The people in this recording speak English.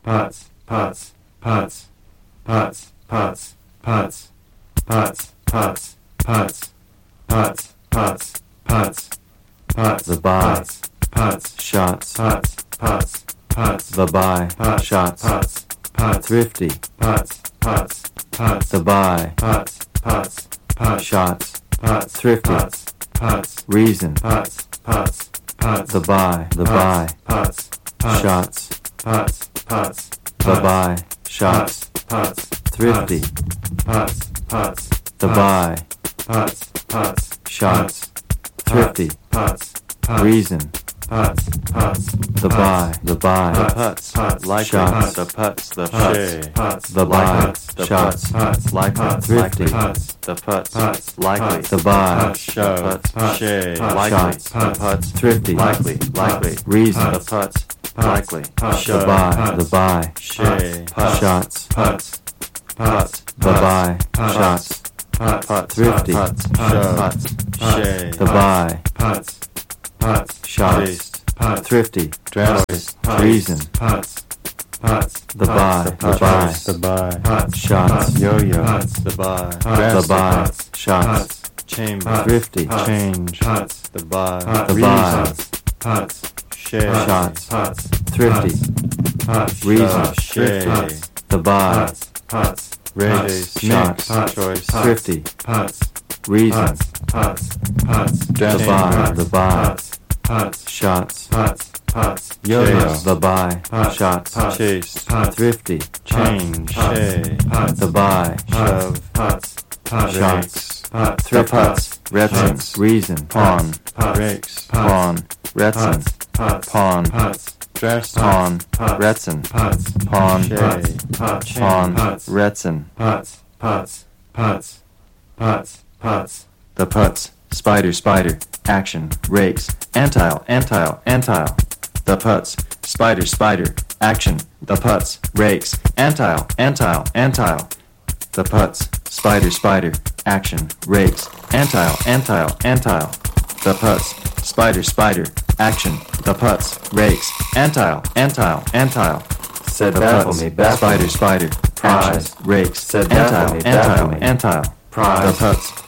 putz, putz, putz, putz, putz, putz, putz, putz, putz, putz, putz, putz, putz, the buy, putz, shots, putz, putz, putz, the buy, putz, shots, putz, putz, thrifty, putz, putz, putz, the buy, putz, putz, putz, shots, putz, thrifty, putz, putz, reason, putz, putz, putz, the buy, putz, putz, shots, putz, putz, the buy, shots, putz, thrifty, putz, putz, the buy, putz, putz, shots, thrifty, putz, reason, putz, putz, the buy, Putz, like shots, the putz, the putz, shay, putz, the buy, the shots, putz, likely, thrifty, putz, the putz, putz, likely, the buy, shove, putz, shay, putz, likely, shots, the putz, thrifty, likely, reason, the putz, likely, the shove, buy, the buy, shay, putz, shots, putz, putz, the buy, shots, putz, thrifty, putz, shove, shay, the buy, putz, putz, shots, taste, putz, thrifty, dress, reason, putz, putz, the buy, the buy, the buy, putz, shots, yo-yo, putz, the buy, the buy, shots, chamber, thrifty, change, putz, the buy, the buy, putz, shay, shots, putz, thrifty, putz, reason, shay, the buy, putz, raise, shots, mix, choice, thrifty, putz, reason, putz, putz, the buy, the buy, putz, shots, putz, yo-yo, the buy, shots, chase, thrifty, change, shay, the buy, shove, putz, shots, putz, thrifty, putz, Retson, reason, pawn, putz, rakes, pawn, Retson, putz, pawn, putz, dress, pawn, Retson, putz, pawn, shay, putz, pawn, putz, Retson, putz, putz, putz, putz, putz, the putz, spider, spider, action, rakes, antile, antile, antile, the putz, spider, spider, action, the putz, rakes, antile, antile, antile, the putz, spider, spider, action, rakes, antile, antile, antile, the putz, spider, spider, action, the putz, rakes, antile, antile, antile, said the baffle putz, me, baffle spider, me, spider, Prize. action, rakes, Said baffle antile, me, baffle antile, me. antile, Prize. the putz,